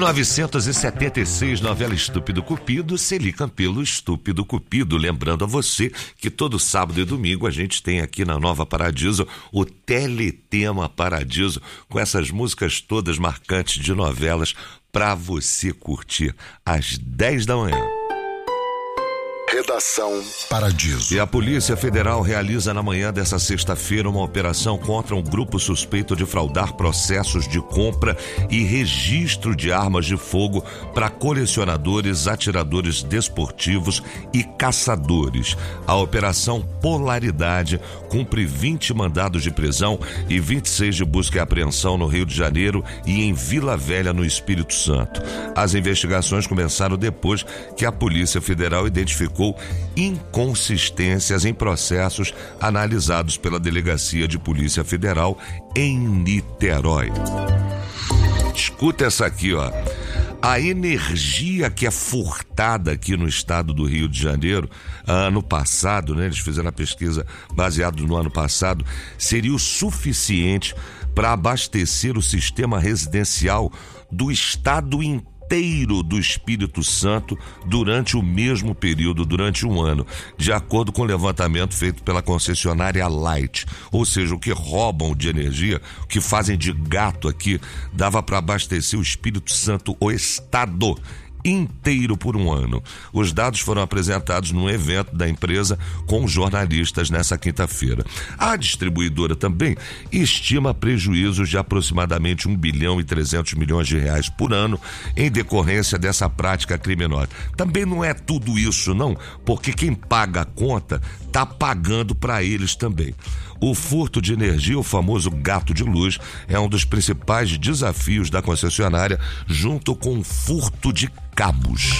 1976, novela Estúpido Cupido, Celi Campelo, Estúpido Cupido. Lembrando a você que todo sábado e domingo a gente tem aqui na Nova Paradiso o Teletema Paradiso, com essas músicas todas marcantes de novelas para você curtir às 10 da manhã. Redação Paradiso. E a Polícia Federal realiza na manhã dessa sexta-feira uma operação contra um grupo suspeito de fraudar processos de compra e registro de armas de fogo para colecionadores, atiradores desportivos e caçadores. A Operação Polaridade cumpre 20 mandados de prisão e 26 de busca e apreensão no Rio de Janeiro e em Vila Velha, no Espírito Santo. As investigações começaram depois que a Polícia Federal identificou inconsistências em processos analisados pela Delegacia de Polícia Federal em Niterói. Escuta essa aqui, ó. A energia que é furtada aqui no estado do Rio de Janeiro, ano passado, né? Eles fizeram a pesquisa baseada no ano passado, seria o suficiente para abastecer o sistema residencial do estado inteiro do Espírito Santo durante o mesmo período, durante um ano, de acordo com o levantamento feito pela concessionária Light. Ou seja, o que roubam de energia, o que fazem de gato aqui, dava para abastecer o Espírito Santo, o estado inteiro por um ano. Os dados foram apresentados num evento da empresa com jornalistas nessa quinta-feira. A distribuidora também estima prejuízos de aproximadamente 1 bilhão e 300 milhões de reais por ano em decorrência dessa prática criminosa. Também não é tudo isso não, porque quem paga a conta está pagando para eles também. O furto de energia, o famoso gato de luz, é um dos principais desafios da concessionária, junto com o furto de cabos.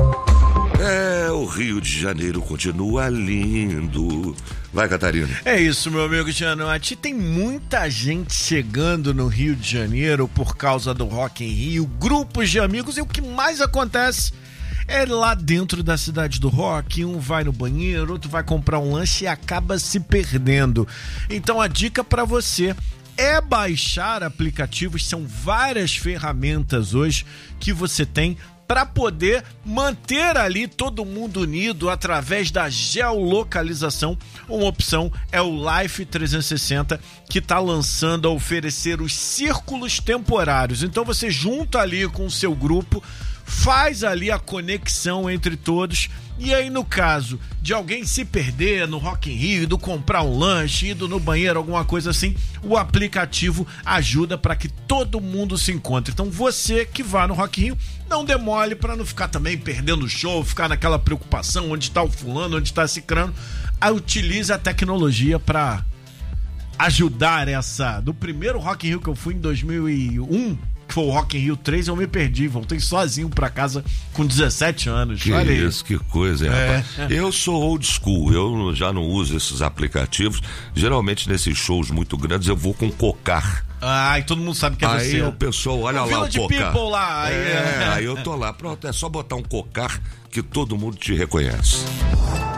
O Rio de Janeiro continua lindo. Vai, Catarina. É isso, meu amigo Gianotti. Tem muita gente chegando no Rio de Janeiro por causa do Rock in Rio, grupos de amigos, e o que mais acontece é lá dentro da cidade do rock. Um vai no banheiro, outro vai comprar um lanche e acaba se perdendo. Então a dica para você é baixar aplicativos. São várias ferramentas hoje que você tem para poder manter ali todo mundo unido através da geolocalização. Uma opção é o Life 360, que está lançando a oferecer os círculos temporários. Então você junta ali com o seu grupo, faz ali a conexão entre todos, e aí no caso de alguém se perder no Rock in Rio, indo comprar um lanche, indo no banheiro, alguma coisa assim, o aplicativo ajuda para que todo mundo se encontre. Então você que vá no Rock in Rio, não demole para não ficar também perdendo o show, ficar naquela preocupação, onde está o fulano, onde está cicrano. Utilize a tecnologia para ajudar essa. Do primeiro Rock in Rio que eu fui em 2001, que foi o Rock in Rio 3, eu me perdi, voltei sozinho pra casa com 17 anos. Que olha isso, que coisa, rapaz. Eu sou old school, eu já não uso esses aplicativos. Geralmente nesses shows muito grandes eu vou com cocar. E todo mundo sabe que é você. Aí o pessoal, olha lá o cocar. People lá. Aí eu tô lá, pronto, é só botar um cocar que todo mundo te reconhece.